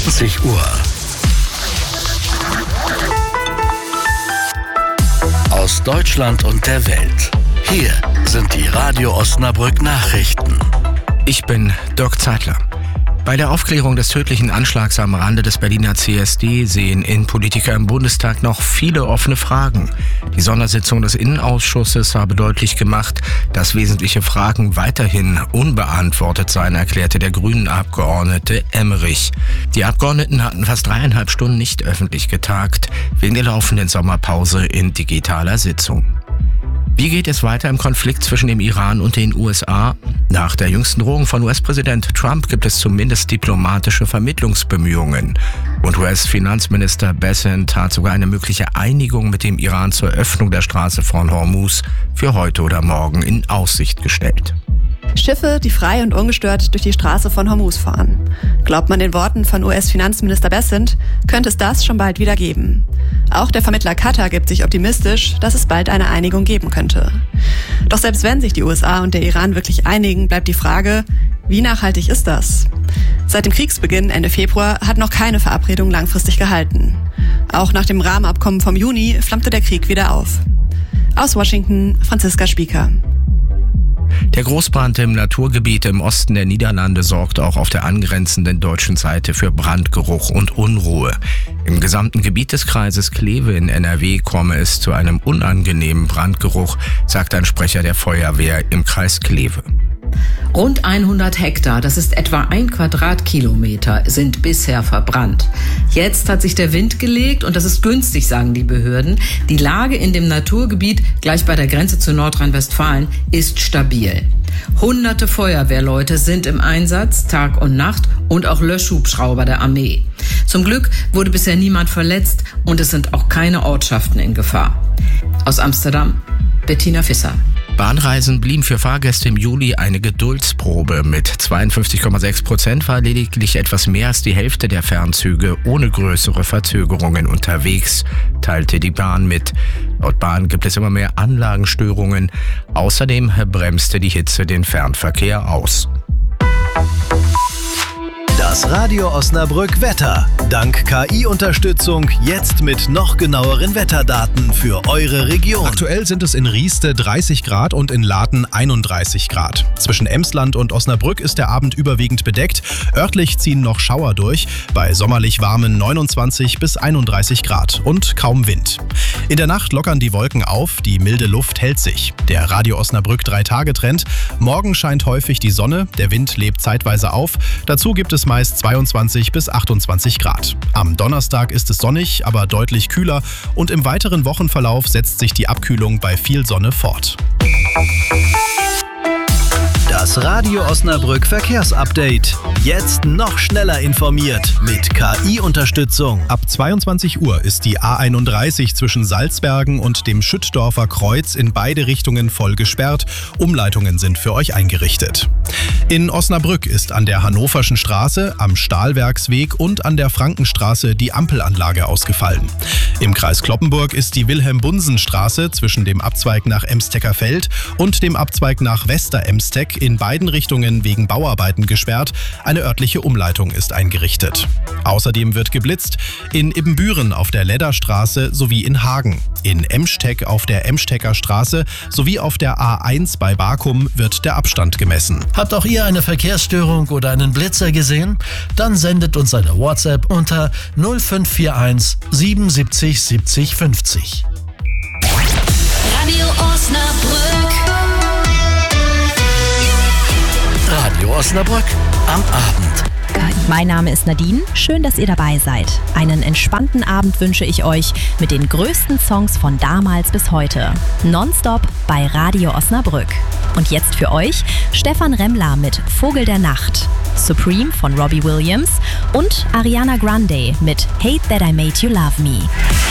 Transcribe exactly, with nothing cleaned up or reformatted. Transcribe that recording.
zwanzig Uhr. Aus Deutschland und der Welt. Hier sind die Radio Osnabrück Nachrichten. Ich bin Dirk Zeitler. Bei der Aufklärung des tödlichen Anschlags am Rande des Berliner C S D sehen Innenpolitiker im Bundestag noch viele offene Fragen. Die Sondersitzung des Innenausschusses habe deutlich gemacht, dass wesentliche Fragen weiterhin unbeantwortet seien, erklärte der Grünen-Abgeordnete Emmerich. Die Abgeordneten hatten fast dreieinhalb Stunden nicht öffentlich getagt, wegen der laufenden Sommerpause in digitaler Sitzung. Wie geht es weiter im Konflikt zwischen dem Iran und den U S A? Nach der jüngsten Drohung von U S-Präsident Trump gibt es zumindest diplomatische Vermittlungsbemühungen. Und U S-Finanzminister Bessent hat sogar eine mögliche Einigung mit dem Iran zur Öffnung der Straße von Hormuz für heute oder morgen in Aussicht gestellt. Schiffe, die frei und ungestört durch die Straße von Hormuz fahren. Glaubt man den Worten von U S-Finanzminister Bessent, könnte es das schon bald wieder geben. Auch der Vermittler Katar gibt sich optimistisch, dass es bald eine Einigung geben könnte. Doch selbst wenn sich die U S A und der Iran wirklich einigen, bleibt die Frage, wie nachhaltig ist das? Seit dem Kriegsbeginn Ende Februar hat noch keine Verabredung langfristig gehalten. Auch nach dem Rahmenabkommen vom Juni flammte der Krieg wieder auf. Aus Washington, Franziska Spieker. Der Großbrand im Naturgebiet im Osten der Niederlande sorgt auch auf der angrenzenden deutschen Seite für Brandgeruch und Unruhe. Im gesamten Gebiet des Kreises Kleve in N R W komme es zu einem unangenehmen Brandgeruch, sagt ein Sprecher der Feuerwehr im Kreis Kleve. Rund hundert Hektar, das ist etwa ein Quadratkilometer, sind bisher verbrannt. Jetzt hat sich der Wind gelegt und das ist günstig, sagen die Behörden. Die Lage in dem Naturgebiet, gleich bei der Grenze zu Nordrhein-Westfalen, ist stabil. Hunderte Feuerwehrleute sind im Einsatz, Tag und Nacht, und auch Löschhubschrauber der Armee. Zum Glück wurde bisher niemand verletzt und es sind auch keine Ortschaften in Gefahr. Aus Amsterdam, Bettina Visser. Bahnreisen blieben für Fahrgäste im Juli eine Geduldsprobe. Mit zweiundfünfzig Komma sechs Prozent war lediglich etwas mehr als die Hälfte der Fernzüge ohne größere Verzögerungen unterwegs, teilte die Bahn mit. Laut Bahn gibt es immer mehr Anlagenstörungen. Außerdem bremste die Hitze den Fernverkehr aus. Das Radio Osnabrück Wetter. Dank K I-Unterstützung jetzt mit noch genaueren Wetterdaten für eure Region. Aktuell sind es in Rieste dreißig Grad und in Laten einunddreißig Grad. Zwischen Emsland und Osnabrück ist der Abend überwiegend bedeckt. Örtlich ziehen noch Schauer durch, bei sommerlich warmen neunundzwanzig bis einunddreißig Grad und kaum Wind. In der Nacht lockern die Wolken auf, die milde Luft hält sich. Der Radio Osnabrück drei-Tage-Trend. Morgen scheint häufig die Sonne, der Wind lebt zeitweise auf. Dazu gibt es meist zweiundzwanzig bis achtundzwanzig Grad. Am Donnerstag ist es sonnig, aber deutlich kühler und im weiteren Wochenverlauf setzt sich die Abkühlung bei viel Sonne fort. Das Radio Osnabrück Verkehrsupdate. Jetzt noch schneller informiert mit K I-Unterstützung. Ab zweiundzwanzig Uhr ist die A einunddreißig zwischen Salzbergen und dem Schüttdorfer Kreuz in beide Richtungen voll gesperrt. Umleitungen sind für euch eingerichtet. In Osnabrück ist an der Hannoverschen Straße, am Stahlwerksweg und an der Frankenstraße die Ampelanlage ausgefallen. Im Kreis Cloppenburg ist die Wilhelm-Bunsen-Straße zwischen dem Abzweig nach Emstecker Feld und dem Abzweig nach Wester-Emsteck in beiden Richtungen wegen Bauarbeiten gesperrt. Eine örtliche Umleitung ist eingerichtet. Außerdem wird geblitzt in Ibbenbüren auf der Ledderstraße sowie in Hagen. In Emsteck auf der Emstecker Straße sowie auf der A eins bei Bakum wird der Abstand gemessen. Habt auch ihr eine Verkehrsstörung oder einen Blitzer gesehen? Dann sendet uns eine WhatsApp unter null fünf vier eins siebenundsiebzig siebzig fünfzig. Radio Osnabrück. Radio Osnabrück am Abend. Mein Name ist Nadine, schön, dass ihr dabei seid. Einen entspannten Abend wünsche ich euch mit den größten Songs von damals bis heute. Nonstop bei Radio Osnabrück. Und jetzt für euch Stefan Remmler mit Vogel der Nacht, Supreme von Robbie Williams und Ariana Grande mit Hate That I Made You Love Me.